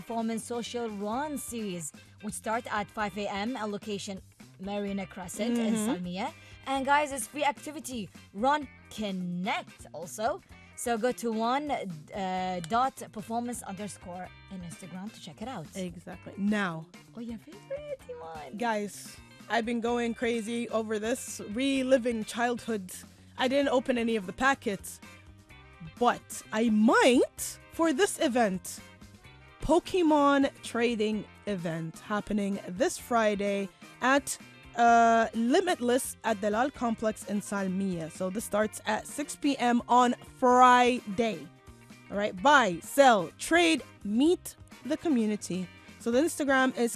Performance Social Run Series, which start at 5 a.m. at location Marina Crescent in Salmiya. And guys, it's free activity. Run Connect also. So go to one.performance underscore in Instagram to check it out. Exactly. Now, Oh, your favorite, Iman. guys, I've been going crazy over this, reliving childhood. I didn't open any of the packets, but I might for this event. Pokemon trading event happening this Friday at Limitless at Dalal Complex in Salmiya. So this starts at 6 p.m. on Friday. All right, buy, sell, trade, meet the community. So the Instagram is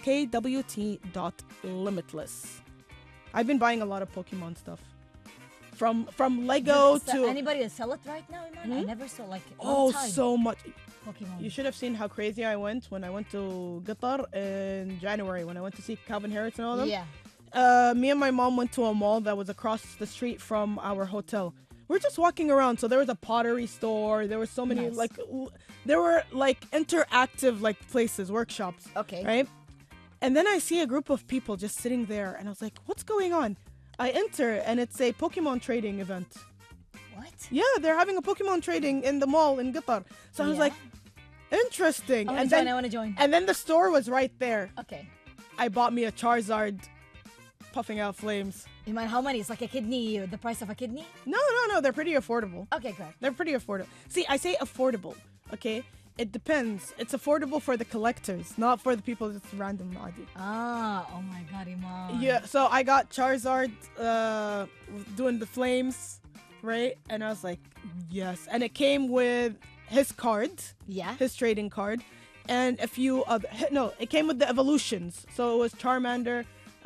kwt.limitless. I've been buying a lot of Pokemon stuff. From Lego to Anybody sell it right now, Iman? I never saw like so much. Pokemon. You should have seen how crazy I went when I went to Qatar in January when I went to see Calvin Harris and all them. Yeah. Me and my mom went to a mall that was across the street from our hotel. We're just walking around. So there was a pottery store. There were so many Nice. there were interactive places, workshops. Okay. Right? And then I see a group of people just sitting there and I was like, what's going on? I enter and it's a Pokemon trading event. What? Yeah, they're having a Pokemon trading in the mall in Qatar. So I was Yeah. like, interesting. I And want to join. and then the store was right there. Okay. I bought me a Charizard puffing out flames. Iman, how many? It's like a kidney, the price of a kidney? No, they're pretty affordable. Okay, good. They're pretty affordable. See, I say affordable, okay? It depends. It's affordable for the collectors, not for the people just random Adi. Ah, oh my God, Iman. Yeah, so I got Charizard doing the flames, right? And I was like, yes. And it came with his card, Yeah. his trading card, and a few other. No, it came with the evolutions. So it was Charmander,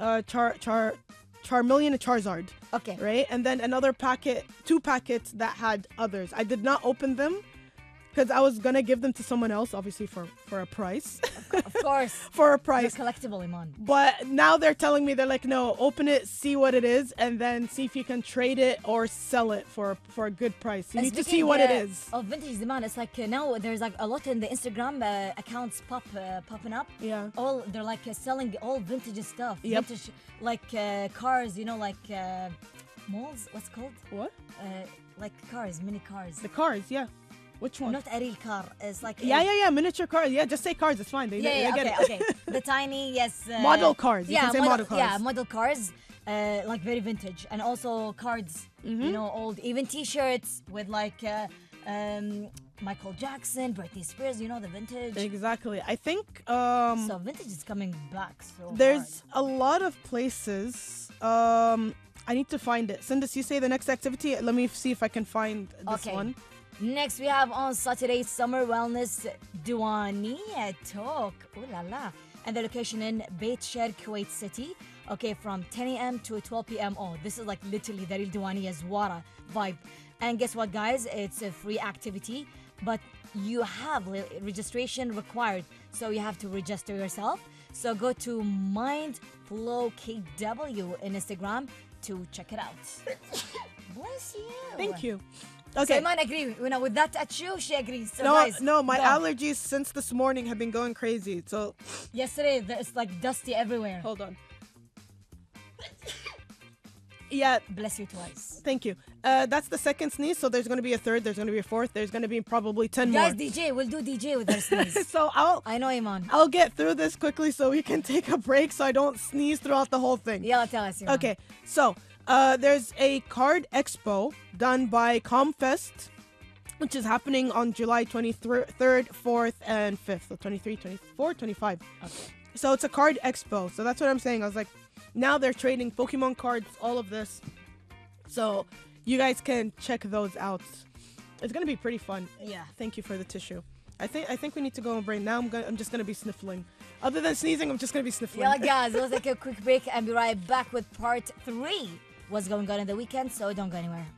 Charmeleon, and Charizard, Okay. right? And then another packet, 2 packets that had others. I did not open them because I was gonna give them to someone else, obviously for a price, Of course. for a They're price. collectible, Iman. But now they're telling me they're like, no, open it, see what it is, and then see if you can trade it or sell it for a good price. You need to see Speaking, what it is. Of vintage demand, it's like now there's like a lot in the Instagram accounts popping up. Yeah. All they're like selling all vintage stuff. Yep. Vintage cars, malls. What's it called? What? Like cars, mini cars. The cars, yeah. Which one? Not a real car. It's like Yeah, miniature cars. Yeah, just say cars. It's fine. They Yeah, get okay, it. okay. The tiny, yes. Model cars. You can say model cars. Yeah, model cars, like very vintage, and also cards. Mm-hmm. Old, even T-shirts with Michael Jackson, Britney Spears. The vintage. Exactly. I think So vintage is coming back. So there's a lot of places. I need to find it. Sindus, you say the next activity. Let me see if I can find this Okay. one. Next, we have on Saturday Summer Wellness Douani Talk. Ooh la la. And the location in Beit Sher, Kuwait City. Okay, from 10 a.m. to 12 p.m. Oh, this is like literally the real Douani Zwara vibe. And guess what, guys? It's a free activity, but you have registration required. So you have to register yourself. So go to MindFlowKW in Instagram to check it out. Bless you. Thank you. Okay. Okay. So Iman agree. With that Achu, she agrees. So No, guys, no, my go. allergies since this morning have been going crazy. So Yesterday, it's like dusty everywhere. hold on. Yeah, Bless you twice. thank you. That's the second sneeze. So there's going to be a third. There's going to be a fourth. There's going to be probably 10 Guys, more. DJ, we'll do DJ with our sneeze. So I know, Iman. I'll get through this quickly so we can take a break so I don't sneeze throughout the whole thing. Yeah, tell us, Iman. Okay, so there's a card expo done by Comfest, which is happening on July 23rd, 4th, and 5th. So 23, 24, 25. Okay. So it's a card expo. So that's what I'm saying. I was like, now they're trading Pokemon cards, all of this. So you guys can check those out. It's gonna be pretty fun. Yeah. Thank you for the tissue. I think we need to go on break. Now I'm just gonna be sniffling. Other than sneezing, I'm just gonna be sniffling. Yeah, guys, let's take a quick break and be right back with part 3. What's going on in the weekend, so don't go anywhere.